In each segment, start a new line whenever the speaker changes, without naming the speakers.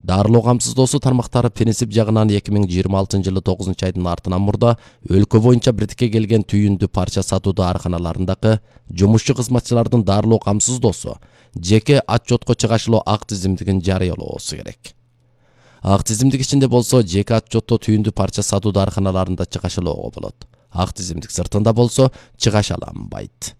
Дарылоо камсыздоосу тармактары принцип жагынан 2026-жылы 9-айдын артынан мурда өлкө боюнча бирдикке келген түйүндү парча сатуу дарыканаларындагы жумушчу кызматчылардын дарылоо камсыздоосу жеке отчетко чыгашылуу ак тизимдигин жарыялоосу керек. Ак тизимдик ичинде болсо жеке отчетто түйүндү парча сатуу дарыканаларында чыгашылоого болот. Ак тизимдик сыртында болсо чыгаша алынбайт.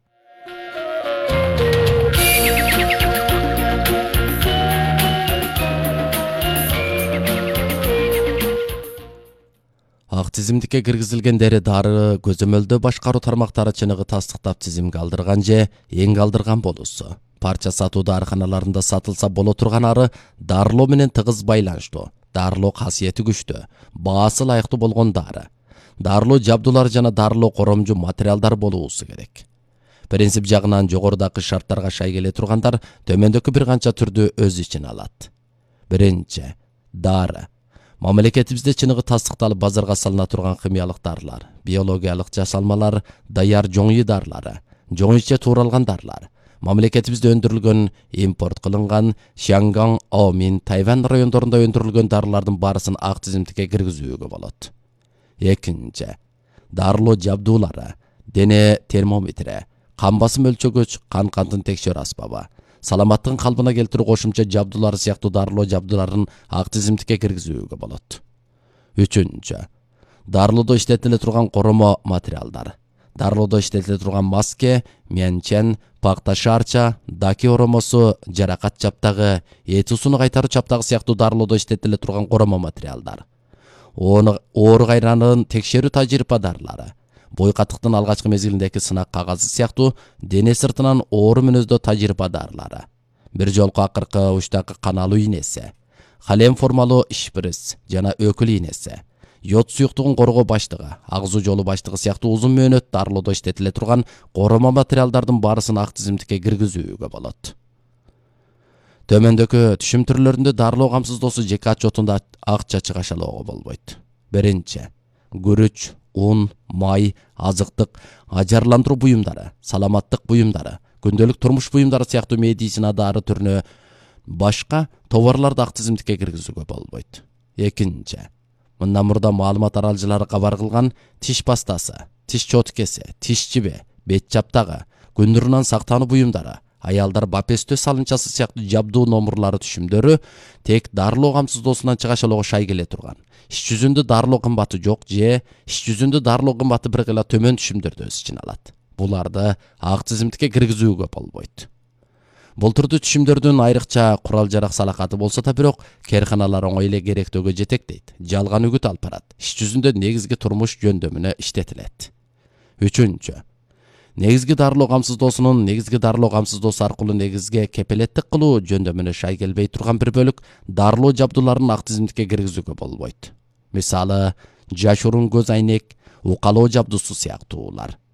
Ак тизимдикке киргизилген дери дары көзөмөлдөө башкаруу тармактары чыныгы тастыктап тизимге алдырган же эң алдырган болуусу. Парча сатуу дарыканаларында сатылса боло турган ары дарылоо менен тыгыз байланыштуу, дарылоо касиети күчтүү, баасы ылайыктуу болгон дары, дарылоо жабдуулары жана дарылоо коромжу материалдар болуусу керек. Принцип жагынан жогорудагы шарттарга шай келе тургандар төмөндөгү бир канча түрдү өз ичине алат. Биринчи, дары. Мамлекетибизде чыныгы тастыкталып базарга салына турган химиялык дарылар, биологиялык жасалмалар, даяр жоңүй дарлары, жоңүйче тууралган дарлар, мамлекетибизде өндүрүлгөн, импорт кылынган Шанган, Аомин, Тайвань райондорунда өндүрүлгөн дарылардын баарысын ак тизимдикке киргизүүгө болот. Экинчи, дарылоо жабдуулары, дене термометри, кан басым өлчөгүч, кандын текшерүү аспабы, саламаттыгын калыбына келтирүү кошумча жабдуулары сыяктуу дарылоо жабдууларын ак тизимдикке киргизүүгө болот. Үчүнчү, дарылоодо иштетиле турган коромо материалдар. Дарылоодо иштетиле турган маске, менчен, пакта шарча, даки оромосу, жаракат чаптагы, эт усуну кайтаруу чаптагы сыяктуу дарылоодо иштетиле турган коромо материалдар. Оору кайранын текшерүү тажрыйба дарлары. Бой катыктын алгачкы мезгилиндеги сынак кагазы сыяктуу дене сыртынан оору мүнөздө тажрыйба дарлары. Бир жолку акыркы учтагы кан алуу ийнеси, халем формалуу шприц жана өкүл ийнеси, йод суюктугун коргоо баштыгы, агзуу жолу баштыгы сыяктуу узун мөөнөт дарылоодо иштетиле турган коромо материалдардын баарысын ак тизимдикке киргизүүгө болот. Төмөндөгү түшүм түрлөрүндө дарылоо камсыздоосу жеке отчетунда акча чыгашалоого болбойт. Биринчи, күрүч, un, май, азыктык, ажарландыруу буюмдары, саламаттык буюмдары, күндөлүк турмуш буюмдары сыяктуу медицина дары түрүнө башка товарларды ак тизимдикке киргизүүгө болбойт. Экинчи, мындан мурда маалымат аралжылары кабар кылган тиш пастасы, тиш чоткеси, тиш жиби, бет чаптагы, күн нурунан сактануу буюмдары, аялдар бапестөө салынчасы сыяктуу жабдуу номурлары түшүмдөрү тек дарылоо камсыздоосунан чыгашалоого шай келе турган. Иш жүзүндө дарылоо кымбаты жок же иш жүзүндө дарылоо кымбаты бир гана төмөн түшүмдөрдү өз ичине алат. Буларды ак тизимдикке киргизүүгө болбойт. Бул түрдүү түшүмдөрдүн айрыкча курал жарак салакаты болсо да бирок кээрканалар оңой эле керектөөгө жетектейт. Жалган үгүт алып барат. Иш жүзүндө негизги турмуш жөндөмүнө иштетилет. Үчүнчү, негизги дарылоо камсыздоосунун негизги дарылоо камсыздоосу аркылуу негизге кепилеттик кылуу жөндөмүнө шай келбей турган бир бөлүк дарылоо жабдууларын ак тизимдикке киргизүүгө болбойт. Мисалы, жашыруун көз айнек, укалоо жабдуусу сыяктуулар.